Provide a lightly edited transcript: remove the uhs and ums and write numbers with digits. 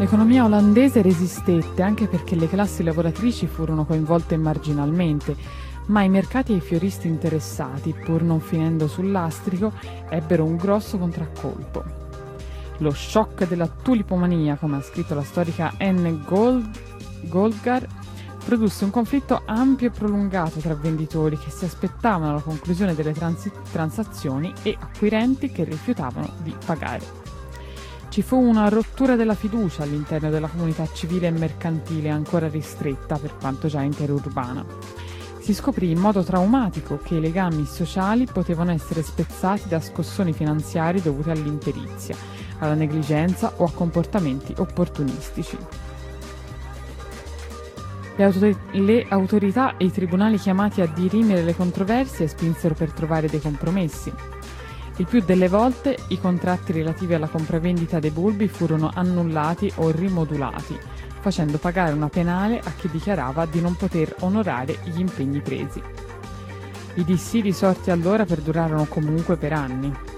L'economia olandese resistette anche perché le classi lavoratrici furono coinvolte marginalmente, ma i mercati e i fioristi interessati, pur non finendo sul lastrico, ebbero un grosso contraccolpo. Lo shock della tulipomania, come ha scritto la storica Anne Goldgar, produsse un conflitto ampio e prolungato tra venditori che si aspettavano la conclusione delle transazioni e acquirenti che rifiutavano di pagare. Ci fu una rottura della fiducia all'interno della comunità civile e mercantile ancora ristretta per quanto già interurbana. Si scoprì in modo traumatico che i legami sociali potevano essere spezzati da scossoni finanziari dovuti all'imperizia, alla negligenza o a comportamenti opportunistici. Le autorità e i tribunali chiamati a dirimere le controversie spinsero per trovare dei compromessi. Il più delle volte i contratti relativi alla compravendita dei bulbi furono annullati o rimodulati, facendo pagare una penale a chi dichiarava di non poter onorare gli impegni presi. I dissidi sorti allora perdurarono comunque per anni.